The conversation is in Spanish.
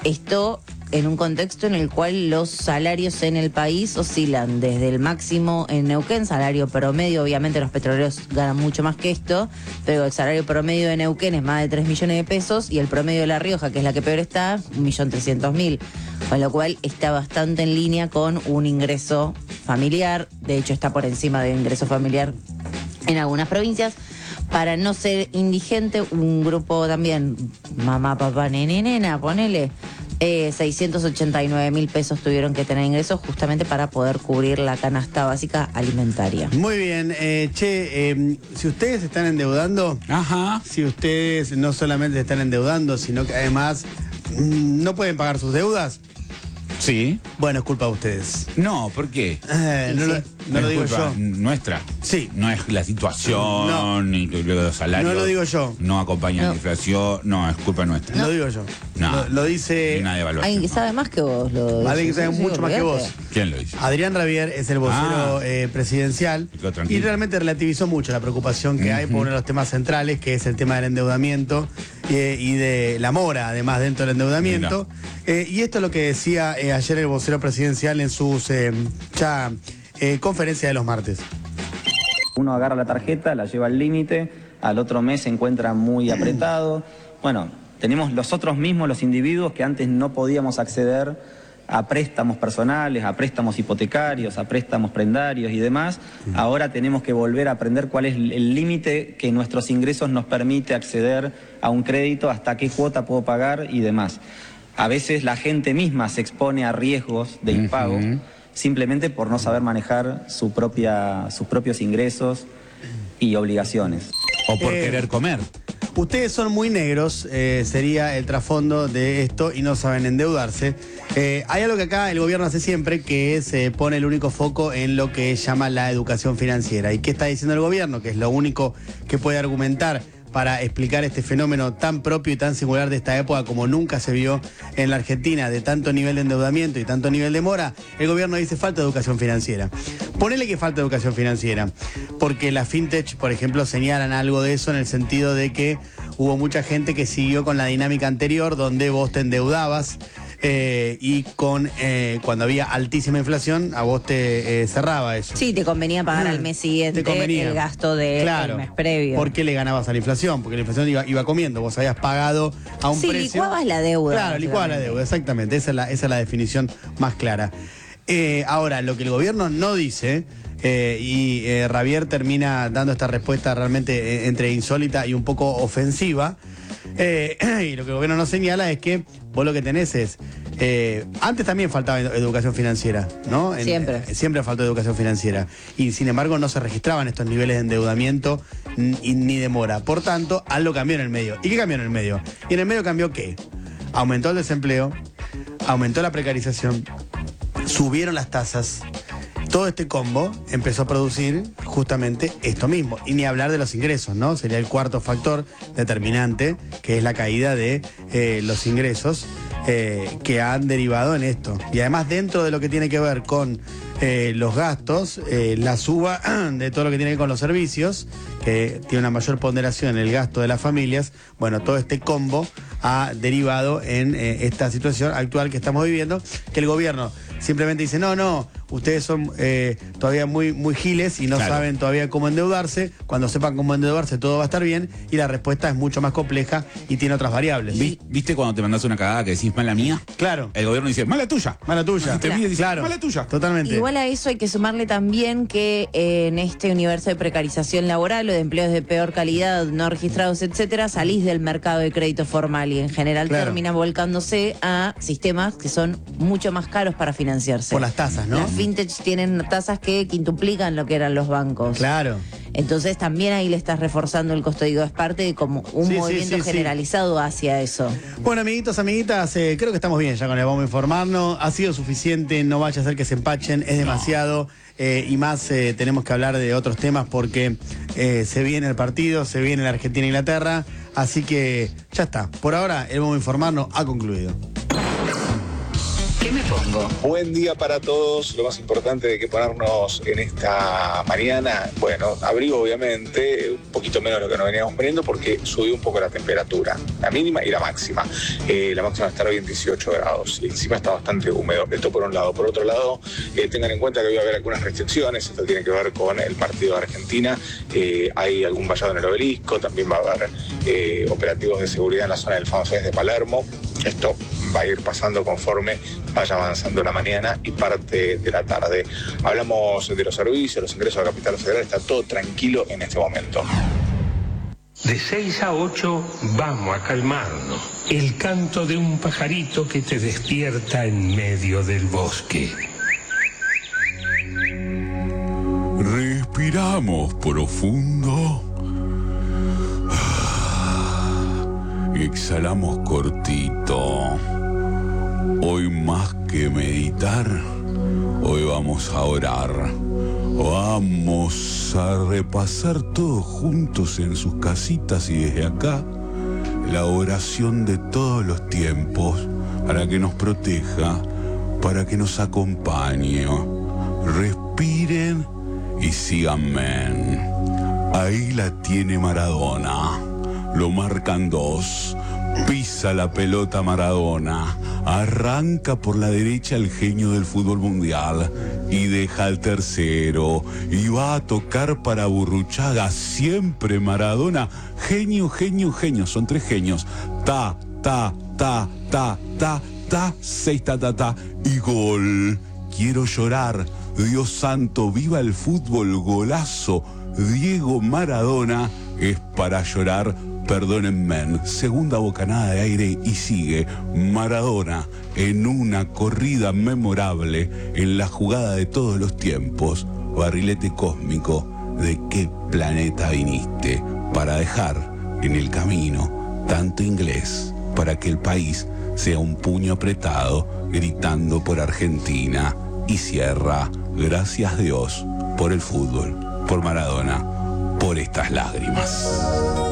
Esto en un contexto en el cual los salarios en el país oscilan desde el máximo en Neuquén, salario promedio, obviamente los petroleros ganan mucho más que esto, pero el salario promedio de Neuquén es más de 3 millones de pesos y el promedio de La Rioja, que es la que peor está, 1.300.000, con lo cual está bastante en línea con un ingreso familiar, de hecho está por encima del ingreso familiar en algunas provincias. Para no ser indigente, un grupo también, mamá, papá, nene, nena, ponele, 689.000 pesos tuvieron que tener ingresos justamente para poder cubrir la canasta básica alimentaria. Muy bien, si ustedes se están endeudando, si ustedes no solamente se están endeudando, sino que además no pueden pagar sus deudas. Sí. Bueno, es culpa de ustedes. No, ¿por qué? No lo digo yo. Nuestra. Sí. No es la situación, ni los salarios. No lo digo yo. No acompaña la inflación. No, es culpa nuestra. Lo digo yo. No. Lo dice. Una devaluación. Alguien que sabe más que vos. Alguien que sabe mucho más que vos. ¿Quién lo dice? Adrián Rabier es el vocero presidencial y realmente relativizó mucho la preocupación que hay por uno de los temas centrales, que es el tema del endeudamiento y de la mora, además, dentro del endeudamiento. Y esto es lo que decía ayer el vocero presidencial en sus conferencia de los martes. Uno agarra la tarjeta, la lleva al límite, al otro mes se encuentra muy apretado. Bueno, tenemos nosotros mismos, los individuos, que antes no podíamos acceder a préstamos personales, a préstamos hipotecarios, a préstamos prendarios y demás. Ahora tenemos que volver a aprender cuál es el límite que nuestros ingresos nos permite acceder a un crédito, hasta qué cuota puedo pagar y demás. A veces la gente misma se expone a riesgos de impago simplemente por no saber manejar sus propios ingresos y obligaciones. O por querer comer. Ustedes son muy negros, sería el trasfondo de esto, y no saben endeudarse. Hay algo que acá el gobierno hace siempre, que es pone el único foco en lo que llama la educación financiera. ¿Y qué está diciendo el gobierno? Que es lo único que puede argumentar para explicar este fenómeno tan propio y tan singular de esta época, como nunca se vio en la Argentina, de tanto nivel de endeudamiento y tanto nivel de mora. El gobierno dice falta de educación financiera. Ponele que falta educación financiera, porque las fintech, por ejemplo, señalan algo de eso, en el sentido de que hubo mucha gente que siguió con la dinámica anterior, donde vos te endeudabas y cuando había altísima inflación, a vos te cerraba eso. Sí, te convenía pagar al mes siguiente el gasto del mes previo. ¿Por qué le ganabas a la inflación? Porque la inflación iba comiendo, vos habías pagado a un precio. Sí, licuabas la deuda. Claro, licuabas la deuda, exactamente, esa es la definición más clara. Ahora, lo que el gobierno no dice, Rabier termina dando esta respuesta realmente entre insólita y un poco ofensiva, y lo que el gobierno no señala es que vos lo que tenés es, antes también faltaba educación financiera, ¿no? Siempre faltó educación financiera, y sin embargo no se registraban estos niveles de endeudamiento ni de mora. Por tanto, algo cambió en el medio. ¿Y qué cambió en el medio? Y en el medio cambió ¿qué? Aumentó el desempleo, aumentó la precarización, subieron las tasas. Todo este combo empezó a producir justamente esto mismo. Y ni hablar de los ingresos, ¿no? Sería el cuarto factor determinante, que es la caída de los ingresos que han derivado en esto. Y además, dentro de lo que tiene que ver con los gastos, la suba de todo lo que tiene que ver con los servicios, que tiene una mayor ponderación en el gasto de las familias. Bueno, todo este combo ha derivado en esta situación actual que estamos viviendo, que el gobierno simplemente dice, no, ustedes son todavía muy giles y no saben todavía cómo endeudarse. Cuando sepan cómo endeudarse todo va a estar bien, y la respuesta es mucho más compleja y tiene otras variables. ¿Viste cuando te mandás una cagada que decís mala mía? Claro. El gobierno dice, mala tuya. Mala tuya. Claro. Mala tuya. Totalmente. Igual a eso hay que sumarle también que en este universo de precarización laboral o de empleos de peor calidad, no registrados, etcétera, salís del mercado de crédito formal y en general termina volcándose a sistemas que son mucho más caros para financiarse. Por las tasas, ¿no? Las fintech tienen tasas que quintuplican lo que eran los bancos. Claro. Entonces también ahí le estás reforzando el costo. Digo, es parte de como un movimiento generalizado hacia eso. Bueno, amiguitos, amiguitas, creo que estamos bien ya con el Vamos a Informarnos. Ha sido suficiente, no vaya a ser que se empachen, es demasiado. Y más tenemos que hablar de otros temas porque se viene el partido, se viene la Argentina-Inglaterra. Así que ya está. Por ahora, el Vamos a Informarnos ha concluido. ¿Qué me pongo? Buen día para todos. Lo más importante de que ponernos en esta mañana, bueno, abrigo obviamente, un poquito menos de lo que nos veníamos poniendo porque subió un poco la temperatura, la mínima y la máxima. La máxima está hoy en 18 grados y encima está bastante húmedo. Esto por un lado. Por otro lado, tengan en cuenta que hoy va a haber algunas restricciones. Esto tiene que ver con el partido de Argentina. Hay algún vallado en el obelisco, también va a haber operativos de seguridad en la zona del Famoso de Palermo. Esto va a ir pasando conforme vaya avanzando la mañana y parte de la tarde. Hablamos de los servicios, los ingresos a Capital Federal, está todo tranquilo en este momento. De 6 a 8 vamos a calmarnos. El canto de un pajarito que te despierta en medio del bosque. Respiramos profundo. Exhalamos cortito. Hoy más que meditar, hoy vamos a orar. Vamos a repasar todos juntos en sus casitas y desde acá la oración de todos los tiempos para que nos proteja, para que nos acompañe. Respiren y síganme. Ahí la tiene Maradona. Lo marcan 2. Pisa la pelota Maradona. Arranca por la derecha el genio del fútbol mundial y deja al tercero. Y va a tocar para Burruchaga. Siempre Maradona. Genio, genio, genio. Son 3 genios. Ta, ta, ta, ta, ta, ta. 6 ta, ta, ta. Y gol. Quiero llorar. Dios santo, viva el fútbol, golazo. Diego Maradona es para llorar. Perdónenme, segunda bocanada de aire y sigue Maradona en una corrida memorable en la jugada de todos los tiempos. Barrilete cósmico, ¿de qué planeta viniste? Para dejar en el camino tanto inglés para que el país sea un puño apretado gritando por Argentina. Y cierra, gracias Dios por el fútbol, por Maradona, por estas lágrimas.